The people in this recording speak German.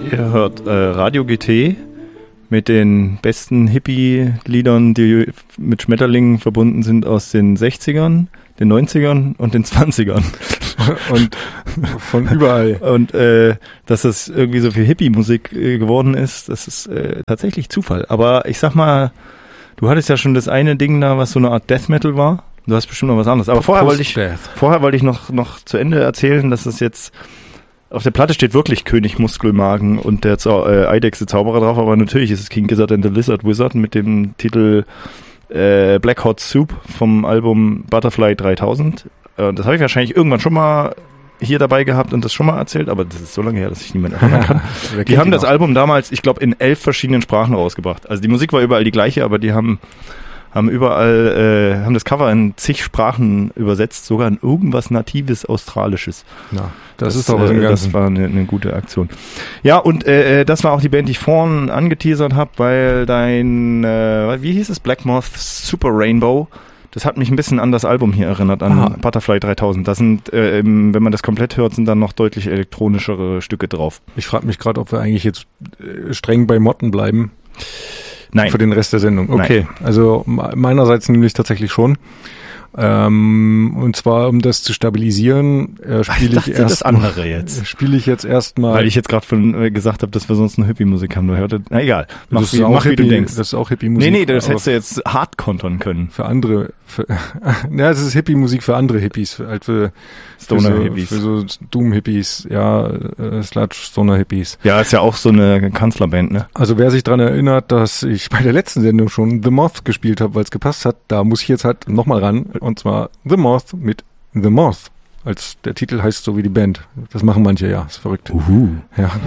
Ihr hört Radio GT mit den besten Hippie-Liedern, die mit Schmetterlingen verbunden sind aus den 60ern, den 90ern und den 20ern. Und von überall. Und dass das irgendwie so viel Hippie-Musik geworden ist, das ist tatsächlich Zufall. Aber ich sag mal, du hattest ja schon das eine Ding da, was so eine Art Death Metal war. Du hast bestimmt noch was anderes. Aber vorher wollte ich noch zu Ende erzählen, dass es jetzt auf der Platte steht wirklich König Muskelmagen und der Eidechse Zauberer drauf, aber natürlich ist es King Gizzard and the Lizard Wizard mit dem Titel Black Hot Soup vom Album Butterfly 3000. Das habe ich wahrscheinlich irgendwann schon mal hier dabei gehabt und das schon mal erzählt, aber das ist so lange her, dass sich niemand erinnern kann. Die haben das Album damals, ich glaube, in 11 verschiedenen Sprachen rausgebracht. Also die Musik war überall die gleiche, aber die haben überall, haben das Cover in zig Sprachen übersetzt, sogar in irgendwas Natives Australisches. Ja, das ist doch was im Ganzen. Das war eine gute Aktion. Ja, und das war auch die Band, die ich vorhin angeteasert habe, weil dein, wie hieß es, Black Moth Super Rainbow, das hat mich ein bisschen an das Album hier erinnert, an Butterfly 3000. Das sind, wenn man das komplett hört, sind dann noch deutlich elektronischere Stücke drauf. Ich frage mich gerade, ob wir eigentlich jetzt streng bei Motten bleiben. Nein. Für den Rest der Sendung. Okay, Nein. Also meinerseits nämlich tatsächlich schon. Und zwar, um das zu stabilisieren, spiele ich jetzt erstmal. Weil ich jetzt gerade gesagt habe, dass wir sonst eine Hippie-Musik haben. Na egal. Mach wie du denkst. Das ist auch Hippie-Musik. Nee, das hättest du jetzt hart kontern können. Für andere. Ja, es ist Hippie-Musik für andere Hippies. Halt für Stoner-Hippies. Für so Doom-Hippies. Ja, Sludge-Stoner-Hippies. Ja, ist ja auch so eine Kanzlerband, ne? Also wer sich dran erinnert, dass ich bei der letzten Sendung schon The Moth gespielt habe, weil es gepasst hat, da muss ich jetzt halt nochmal ran. Und zwar The Moth mit The Moth. Als der Titel heißt so wie die Band. Das machen manche, ja. Ist verrückt. Uhu. Ja.